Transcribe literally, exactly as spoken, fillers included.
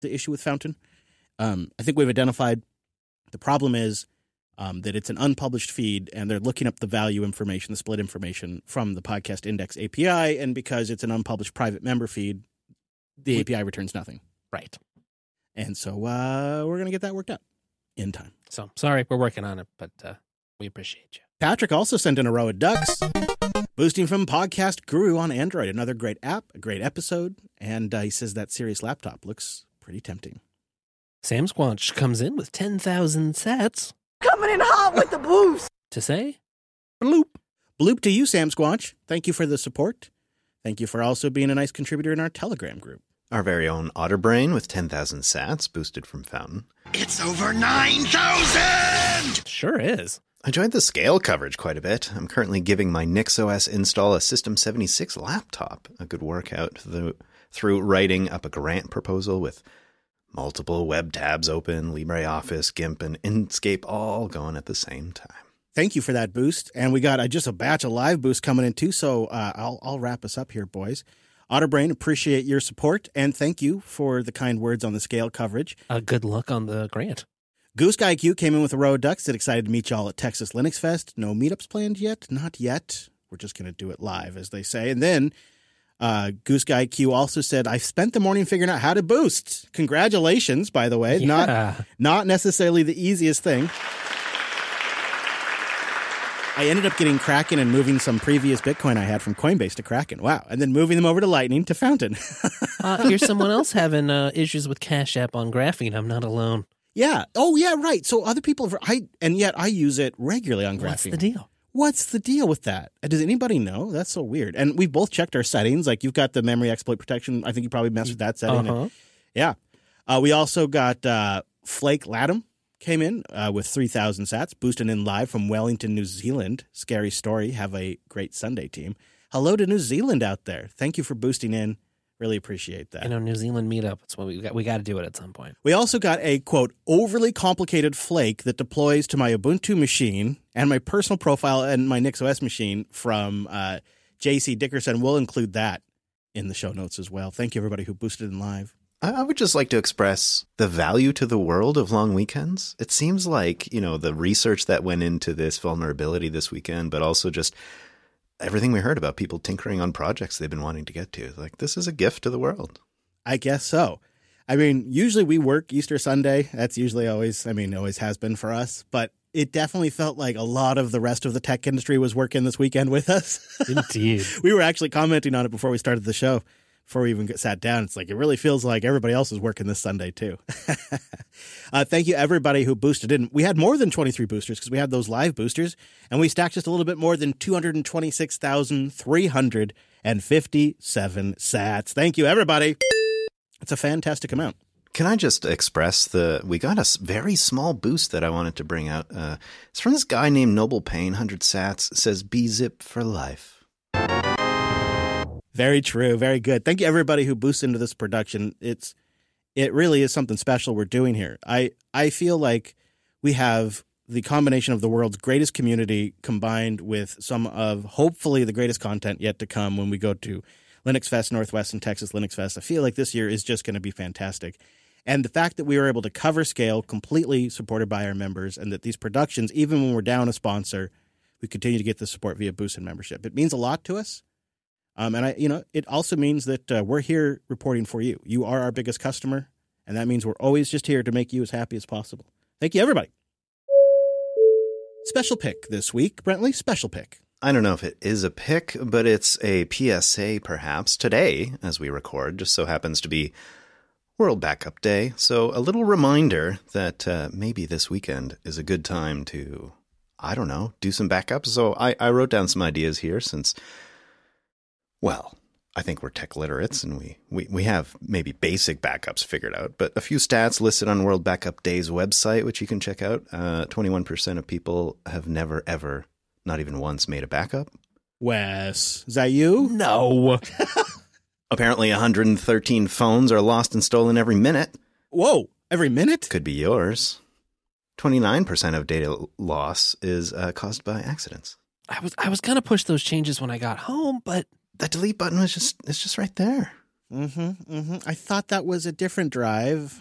the issue with Fountain. Um, I think we've identified the problem is um, that it's an unpublished feed, and they're looking up the value information, the split information from the Podcast Index A P I, and because it's an unpublished private member feed, the A P I returns nothing. Right. And so uh, we're going to get that worked out in time. So, sorry, we're working on it, but uh, we appreciate you. Patrick also sent in a row of ducks. Boosting from Podcast Guru on Android. Another great app, a great episode. And uh, he says that Sirius laptop looks pretty tempting. Sam Squanch comes in with ten thousand sats. Coming in hot with the boost. To say, bloop. Bloop to you, Sam Squanch. Thank you for the support. Thank you for also being a nice contributor in our Telegram group. Our very own Otterbrain with ten thousand sats boosted from Fountain. It's over nine thousand! Sure is. I enjoyed the scale coverage quite a bit. I'm currently giving my NixOS install a System seventy-six laptop a good workout through, through writing up a grant proposal with multiple web tabs open, LibreOffice, GIMP, and Inkscape all going at the same time. Thank you for that boost. And we got uh, just a batch of live boosts coming in too, so uh, I'll, I'll wrap us up here, boys. Otterbrain, appreciate your support, and thank you for the kind words on the scale coverage. Uh, good luck on the grant. Goose Guy Q came in with a row of ducks. Said excited to meet y'all at Texas Linux Fest. No meetups planned yet? Not yet. We're just going to do it live, as they say. And then uh, Goose Guy Q also said, I spent the morning figuring out how to boost. Congratulations, by the way. Yeah. Not, not necessarily the easiest thing. I ended up getting Kraken and moving some previous Bitcoin I had from Coinbase to Kraken. Wow. And then moving them over to Lightning to Fountain. uh, here's someone else having uh, issues with Cash App on Graphene. I'm not alone. Yeah. Oh, yeah, right. So other people, have, I and yet I use it regularly on Graphene. What's the deal? What's the deal with that? Does anybody know? That's so weird. And we've both checked our settings. Like you've got the memory exploit protection. I think you probably messed with that setting. Uh-huh. Yeah. Uh, we also got uh, Flake Latham came in uh, with three thousand sats, boosting in live from Wellington, New Zealand. Scary story. Have a great Sunday, team. Hello to New Zealand out there. Thank you for boosting in. Really appreciate that. You know, New Zealand meetup. That's what we got. We got to do it at some point. We also got a, quote, overly complicated flake that deploys to my Ubuntu machine and my personal profile and my NixOS machine from uh, J C Dickerson. We'll include that in the show notes as well. Thank you, everybody who boosted in live. I would just like to express the value to the world of long weekends. It seems like, you know, the research that went into this vulnerability this weekend, but also just everything we heard about people tinkering on projects they've been wanting to get to. Like, this is a gift to the world. I guess so. I mean, usually we work Easter Sunday. That's usually always, I mean, always has been for us. But it definitely felt like a lot of the rest of the tech industry was working this weekend with us. Indeed. We were actually commenting on it before we started the show. Before we even get sat down, it's like it really feels like everybody else is working this Sunday too. uh, thank you everybody who boosted in. We had more than twenty-three boosters because we had those live boosters, and we stacked just a little bit more than two hundred twenty-six thousand three hundred fifty-seven sats. Thank you everybody. It's a fantastic amount. Can I just express the, we got a very small boost that I wanted to bring out. Uh, it's from this guy named Noble Payne, one hundred sats. It says B-zip for life. Very true. Very good. Thank you, everybody who boosts into this production. It's it really is something special we're doing here. I, I feel like we have the combination of the world's greatest community combined with some of hopefully the greatest content yet to come when we go to Linux Fest, Northwest and Texas Linux Fest. I feel like this year is just going to be fantastic. And the fact that we were able to cover scale completely supported by our members, and that these productions, even when we're down a sponsor, we continue to get the support via boost and membership. It means a lot to us. Um, and I, you know, it also means that uh, we're here reporting for you. You are our biggest customer, and that means we're always just here to make you as happy as possible. Thank you, everybody. Special pick this week, Brentley. Special pick. I don't know if it is a pick, but it's a P S A perhaps. Today, as we record, just so happens to be World Backup Day. So a little reminder that uh, maybe this weekend is a good time to, I don't know, do some backups. So I, I wrote down some ideas here since... Well, I think we're tech literates and we, we, we have maybe basic backups figured out, but a few stats listed on World Backup Day's website, which you can check out. Uh, twenty-one percent of people have never, ever, not even once, made a backup. Wes, is that you? No. Apparently one hundred thirteen phones are lost and stolen every minute. Whoa, every minute? Could be yours. twenty-nine percent of data loss is uh, caused by accidents. I was I was going to push those changes when I got home, but... That delete button was just, it's just right there. Mm-hmm, mm-hmm. I thought that was a different drive.